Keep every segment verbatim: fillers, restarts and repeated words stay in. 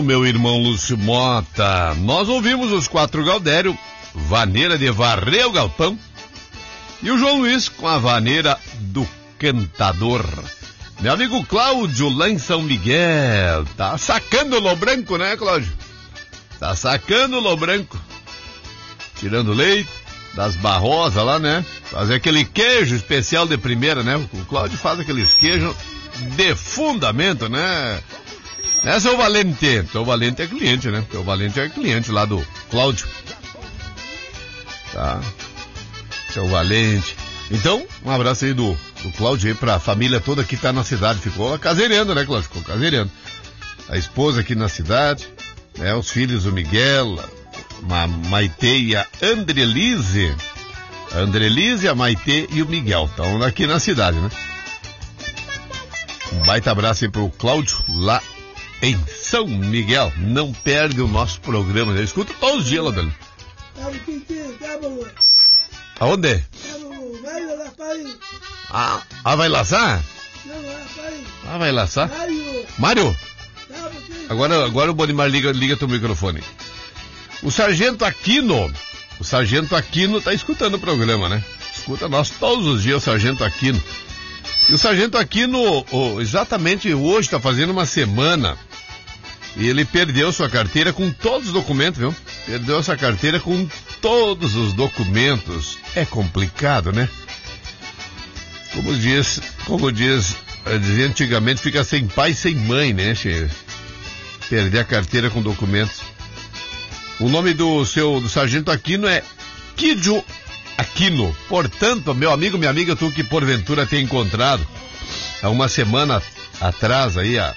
Bueno, meu irmão Lúcio Mota, nós ouvimos os quatro Gaudério, Vaneira de Varrer o Galpão, e o João Luiz com a Vaneira do Cantador. Meu amigo Cláudio, lá em São Miguel, tá sacando o Lô Branco, né, Cláudio? Tá sacando o Lô Branco, tirando leite das barrosas lá, né? Fazer aquele queijo especial de primeira, né? O Cláudio faz aqueles queijos de fundamento, né? Né, seu Valente? Seu Valente é cliente, né? Seu Valente é cliente lá do Cláudio. Tá? Seu Valente. Então, um abraço aí do, do Cláudio aí pra família toda que tá na cidade. Ficou caseirando, né, Cláudio? Ficou caseirando. A esposa aqui na cidade, né? Os filhos, o Miguel, a Maite e a Andrelise. A Andrelise, a Maite e o Miguel estão aqui na cidade, né? Um baita abraço aí pro Cláudio lá em São Miguel. Não perde o nosso programa, né? Escuta todos os dias lá dele. Aonde? Ah, ah, vai laçar? Ah, vai laçar? Mário? Agora, agora o Bonimar liga, liga teu microfone. O Sargento Aquino, o Sargento Aquino tá escutando o programa, né? Escuta nós todos os dias, o Sargento Aquino. E o Sargento Aquino, oh, exatamente hoje, tá fazendo uma semana, e ele perdeu sua carteira com todos os documentos, viu? Perdeu essa carteira com todos os documentos. É complicado, né? Como diz, como diz, dizia antigamente, fica sem pai e sem mãe, né, che? Perder a carteira com documentos. O nome do seu, do Sargento Aquino é Kidio Aquino. Portanto, meu amigo, minha amiga, tu que porventura tem encontrado há uma semana atrás aí a,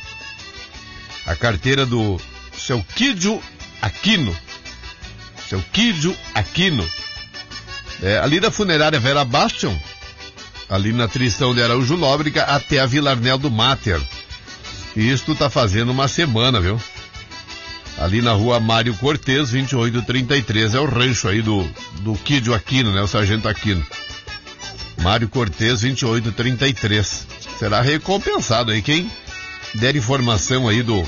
a carteira do seu Kidio Aquino. Seu Kidio Aquino. É, ali da funerária Vera Bastion, ali na Tristão de Araújo Nóbrega até a Vila Arnel do Mater. E isto tá fazendo uma semana, viu? Ali na rua Mário Cortez, vinte e oito trinta e três, é o rancho aí do, do Kidio Aquino, né? O Sargento Aquino. Mário Cortez, vinte e oito trinta e três. Será recompensado aí. Quem der informação aí do...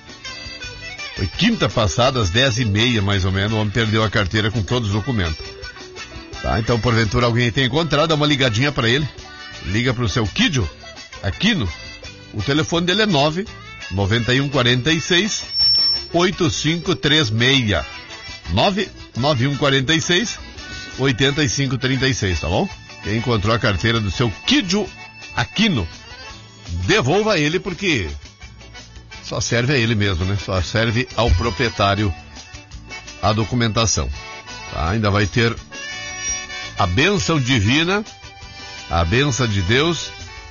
Foi quinta passada, às dez e meia, mais ou menos, o homem perdeu a carteira com todos os documentos. Tá, então, porventura, alguém tem encontrado, dá uma ligadinha pra ele. Liga pro seu Kidio Aquino. O telefone dele é nove nove um quatro seis oito cinco três seis. nove nove um quatro seis oito cinco três seis, tá bom? Quem encontrou a carteira do seu Kidio Aquino, devolva ele, porque só serve a ele mesmo, né? Só serve ao proprietário a documentação. Tá? Ainda vai ter a bênção divina, a bênção de Deus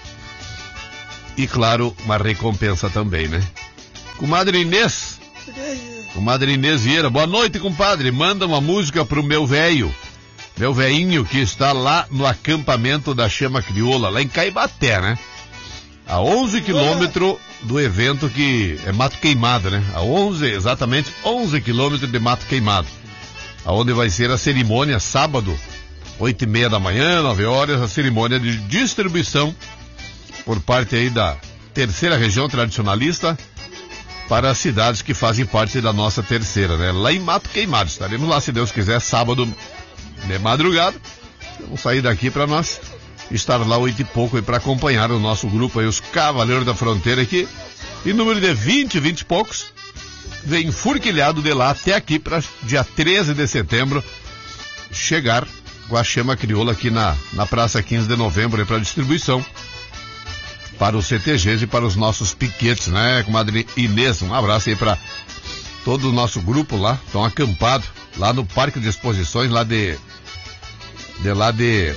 e, claro, uma recompensa também, né? Comadre Inês, comadre Inês Vieira, boa noite, compadre. Manda uma música pro meu velho, meu velhinho que está lá no acampamento da Chama Crioula, lá em Caibaté, né? A onze quilômetros do evento que é Mato Queimado, né? A onze, exatamente onze quilômetros de Mato Queimado. Aonde vai ser a cerimônia sábado, oito e meia da manhã, nove horas, a cerimônia de distribuição por parte aí da terceira região tradicionalista para as cidades que fazem parte da nossa terceira, né? Lá em Mato Queimado. Estaremos lá, se Deus quiser, sábado de madrugada. Vamos sair daqui para nós estar lá oito e pouco para acompanhar o nosso grupo aí, os Cavaleiros da Fronteira aqui. Em número de vinte, vinte e poucos, vem furquilhado de lá até aqui para dia treze de setembro chegar com a Chama Crioula aqui na, na Praça quinze de novembro para distribuição para os C T Gs e para os nossos piquetes, né, comadre Inês? Um abraço aí para todo o nosso grupo lá, estão acampados lá no Parque de Exposições, lá de, de lá de,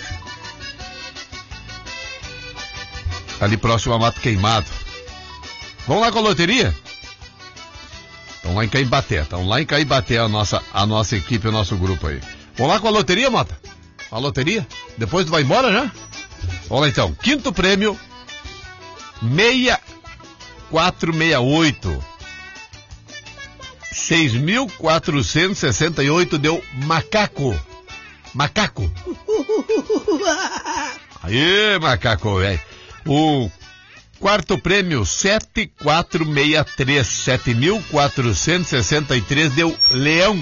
ali próximo a Mato Queimado. Vamos lá com a loteria? Estão lá em Caibaté, estão lá em Caibaté a nossa, a nossa equipe, o nosso grupo aí. Vamos lá com a loteria, Mota? A loteria? Depois tu vai embora já? Vamos lá então, quinto prêmio, seis quatro seis oito. seis mil quatrocentos e sessenta e oito deu macaco. Macaco. Aí, macaco, velho. O quarto prêmio, sete quatro seis três, sete mil quatrocentos e sessenta e três, deu leão.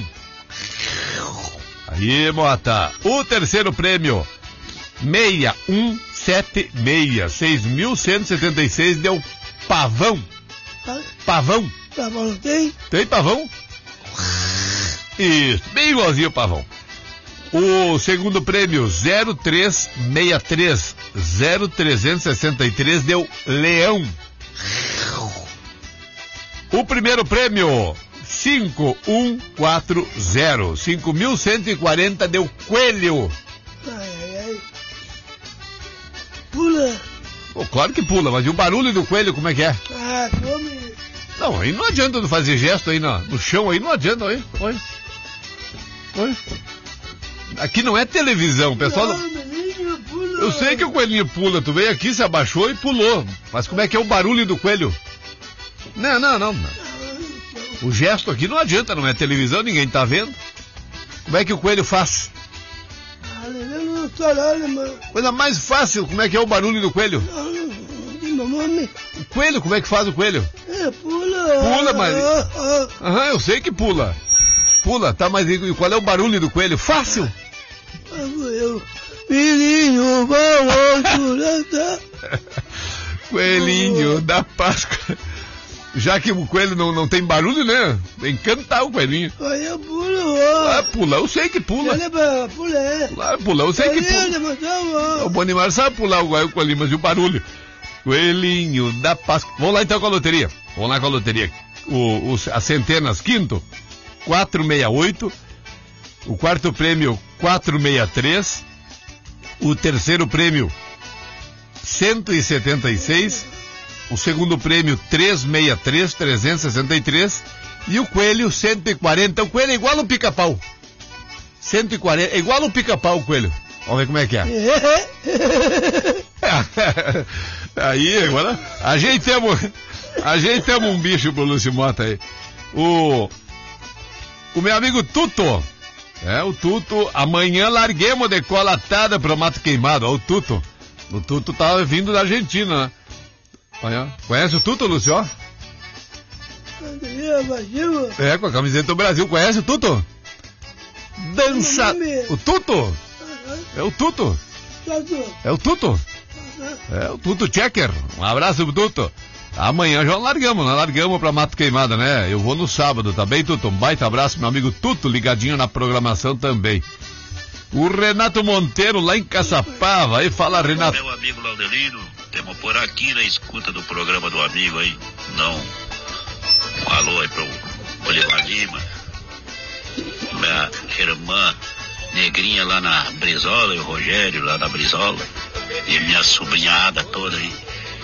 Aí, Mota. O terceiro prêmio, seis um sete seis, seis mil cento e setenta e seis, deu pavão. Pavão. Pavão não tem? Tem pavão? Isso, bem igualzinho o pavão. O segundo prêmio, zero três seis três, zero trezentos e sessenta e três, deu leão. O primeiro prêmio, cinco um quatro zero, cinco mil cento e quarenta, deu coelho. Ai, ai, ai. Pula. Oh, claro que pula, mas e o barulho do coelho, como é que é? Ah, come. Não, aí não adianta não fazer gesto aí no, no chão, aí não adianta, aí. Oi. Oi. Aqui não é televisão, pessoal. Não, menino, pula. Eu sei que o coelhinho pula, tu veio aqui, se abaixou e pulou. Mas como é que é o barulho do coelho? Não, não, não. não. O gesto aqui não adianta, não é televisão, ninguém tá vendo. Como é que o coelho faz? Ah, eu não tô olhando, mano. Coisa mais fácil, como é que é o barulho do coelho? O coelho, como é que faz o coelho? É, pula. Pula, mas... Aham, eu sei que pula. Pula, tá, mas e qual é o barulho do coelho? Fácil. Eu, menino, vamos, Coelhinho da Páscoa. Já que o coelho não, não tem barulho, né? Tem que cantar o coelhinho. Aí eu pulo, ó. Ah, pula, eu sei que pula. Pula, pula, pula, eu sei que pula. O Bonimar sabe pular o coelhinho, mas e o barulho? Coelhinho da Páscoa. Vamos lá então com a loteria. Vamos lá com a loteria. O, os, as centenas, quinto, quatrocentos e sessenta e oito. O quarto prêmio, quatrocentos e sessenta e três. O terceiro prêmio, cento e setenta e seis. O segundo prêmio, trezentos e sessenta e três, trezentos e sessenta e três. E o coelho, cento e quarenta. O coelho é igual ao pica-pau. cento e quarenta. É igual ao pica-pau o coelho. Vamos ver como é que é. Aí, agora, ajeitamos, ajeitamos um bicho pro Lúcio Mota aí. O, o meu amigo Tuto, é, o Tuto, amanhã larguemos de colatada pro Mato Queimado, ó, o Tuto. O Tuto tava vindo da Argentina, né? Olha, conhece o Tuto, Lúcio? É, com a camiseta do Brasil, conhece o Tuto? Dança, o Tuto? É o Tuto. É o Tuto. É o Tuto Checker. Um abraço pro Tuto. Amanhã já largamos, nós largamos pra Mato Queimada, né? Eu vou no sábado, tá bem, Tuto? Um baita abraço, meu amigo Tuto, ligadinho na programação também. O Renato Monteiro, lá em Caçapava. Aí fala, Renato. Meu amigo Laudelino, temos por aqui na escuta do programa do amigo aí. Não. Um alô aí pro Olivar Lima. Minha irmã Negrinha lá na Brizola, e o Rogério lá na Brizola. E minha sobrinhada toda aí.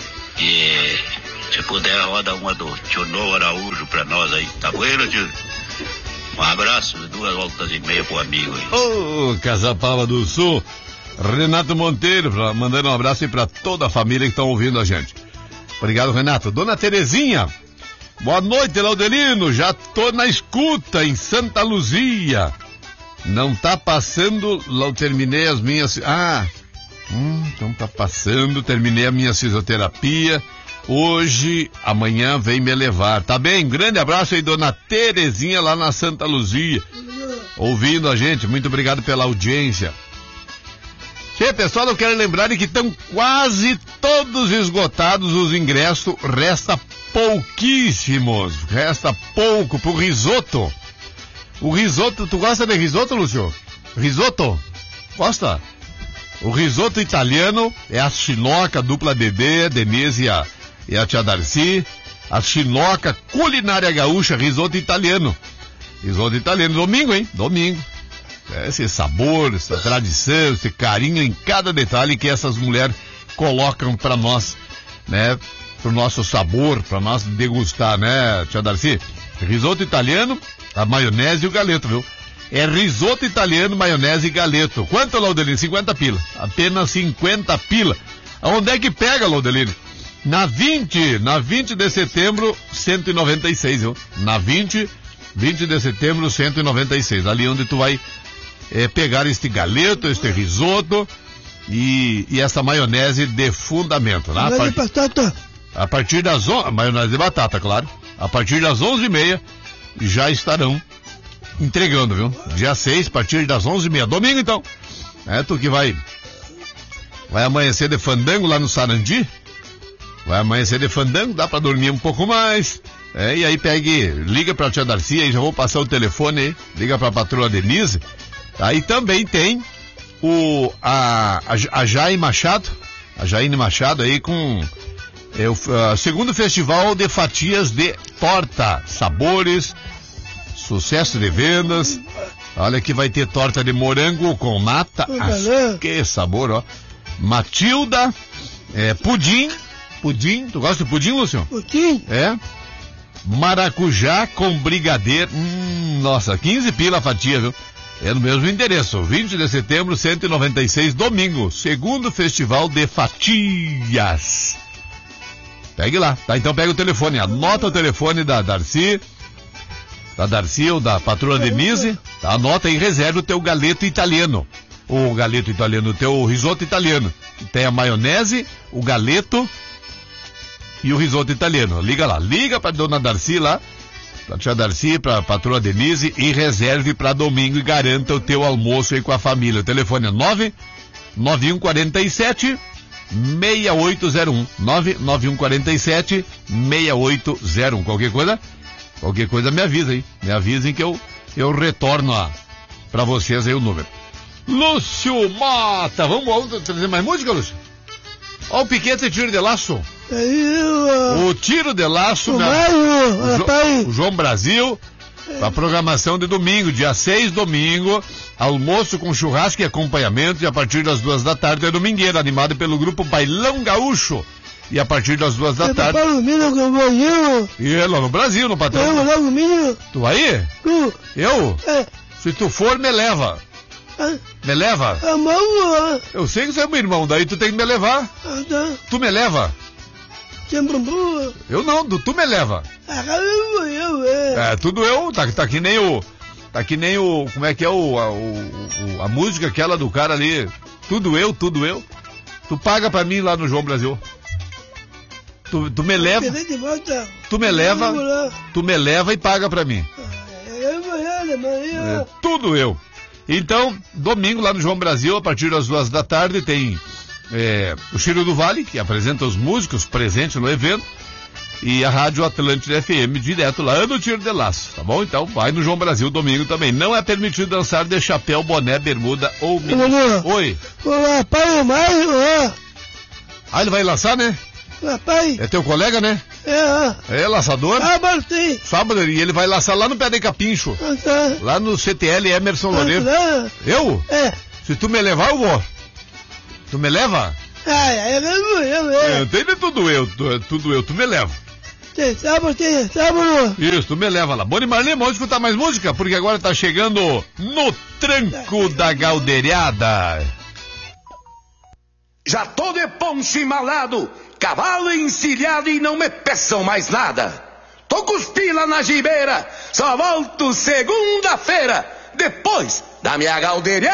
E se puder, roda uma do tio Novo Araújo pra nós aí. Tá bueno, tio? Um abraço, duas voltas e meia pro amigo aí. Ô, oh, Caçapava do Sul. Renato Monteiro, pra, mandando um abraço aí pra toda a família que estão ouvindo a gente. Obrigado, Renato. Dona Terezinha. Boa noite, Laudelino. Já tô na escuta em Santa Luzia. Não tá passando, eu terminei as minhas... Ah, hum, então tá passando, terminei a minha fisioterapia. Hoje, amanhã vem me levar. Tá bem? Grande abraço aí, dona Terezinha, lá na Santa Luzia. Ouvindo a gente, muito obrigado pela audiência. Tchê, pessoal, eu quero lembrar que estão quase todos esgotados os ingressos. Resta pouquíssimos. Resta pouco pro risoto. O risoto, tu gosta de risoto, Lúcio? Risoto? Gosta? O risoto italiano é a chinoca, a dupla Dedê, Denise e a, e a tia Darcy. A chinoca culinária gaúcha, risoto italiano. Risoto italiano, domingo, hein? Domingo. É esse sabor, essa tradição, esse carinho em cada detalhe que essas mulheres colocam pra nós, né? Pro nosso sabor, pra nós degustar, né, tia Darcy? Risoto italiano, a maionese e o galeto, viu? É risoto italiano, maionese e galeto. Quanto, Laudelino? cinquenta pila. Apenas cinquenta pila. Aonde é que pega, Laudelino? Na vinte, na vinte de setembro, cento e noventa e seis, viu? Na vinte, vinte de setembro, cento e noventa e seis. Ali onde tu vai é, pegar este galeto, este risoto e, e essa maionese de fundamento. Né? Part... A partir das onze, maionese de batata, claro. A partir das onze e meia já estarão entregando, viu? Dia seis, a partir das onze e meia. Domingo, então. É, tu que vai, vai amanhecer de fandango lá no Sarandi. Vai amanhecer de fandango, dá pra dormir um pouco mais. É, e aí pegue, liga pra tia Darcy, aí já vou passar o telefone aí. Liga pra patroa Denise. Aí também tem o, a, a, a Jaine Machado. A Jaine Machado aí com é, o a, segundo festival de fatias de torta. Sabores, sucesso de vendas. Olha que vai ter torta de morango com nata. Ah, que sabor, ó. Matilda, é, pudim. Pudim, tu gosta de pudim, Lúcio? Pudim? É. Maracujá com brigadeiro. Hum, nossa, quinze pila a fatia, viu? É no mesmo endereço, vinte de setembro, cento e noventa e seis, domingo, segundo festival de fatias. Pegue lá, tá? Então pega o telefone, anota o telefone da Darcy, da Darcy ou da patroa Denise, tá? Anota e reserva o teu galeto italiano. O galeto italiano, o teu risoto italiano. Tem a maionese, o galeto e o risoto italiano. Liga lá, liga pra dona Darcy lá, pra tia Darcy, pra patroa Denise e reserve pra domingo e garanta o teu almoço aí com a família. O telefone é nove nove um quatro sete seis oito zero um. nove nove um quatro sete seis oito zero um. Qualquer coisa, qualquer coisa me avisa aí. Me avisem que eu, eu retorno a, pra vocês aí o número. Lúcio Mota, vamos, vamos trazer mais música, Lúcio? Ó o Piquete e Tiro de Laço. O Tiro de Laço, o, né? Mário, o, jo, o João Brasil, a programação de domingo, dia seis, domingo, almoço com churrasco e acompanhamento, e a partir das duas da tarde é domingueira, animado pelo grupo Bailão Gaúcho. E a partir das duas da tarde. E é lá no Brasil, no patrão. Tu aí? Tu. Eu? É. Se tu for, me leva. Ah. Me leva? Ah, eu sei que você é meu irmão, daí tu tem que me levar. Ah, tá. Tu me leva? Eu não, tu me leva. Ah, eu, é. É, tudo eu, tá, tá que nem o. Tá que nem o. Como é que é o. A, o, a música aquela do cara ali. Tudo eu, tudo eu. Tu paga pra mim lá no João Brasil. Tu, tu me leva. Tu me leva. Tu me leva e paga pra mim. É, tudo eu. Então, domingo lá no João Brasil, a partir das duas da tarde, tem é, o Cheiro do Vale, que apresenta os músicos presentes no evento, e a Rádio Atlântida F M, direto lá no Tiro de Laço, tá bom? Então, vai no João Brasil domingo também. Não é permitido dançar de chapéu, boné, bermuda ou... Oi. O rapaz, mais, ah, ele vai laçar, né? Rapaz. É teu colega, né? É. É laçador? Sábado, sim. Sábado, e ele vai laçar lá no Pé de Capincho. Ah, tá. Lá no C T L Emerson Loureiro. Ah, tá. Eu? É. Se tu me levar, eu vou. Tu me leva? Ah, eu, eu, eu, eu. É, tem de tudo eu, tu, tudo eu, tu me leva. Tem sábado, tem sábado. Isso, tu me leva lá. Boni Marlene, vamos escutar mais música, porque agora tá chegando no tranco da galdeirada. Já tô de poncho embalado, cavalo encilhado e não me peçam mais nada. Tô com os pila na gibeira, só volto segunda-feira, depois da minha galdeirada.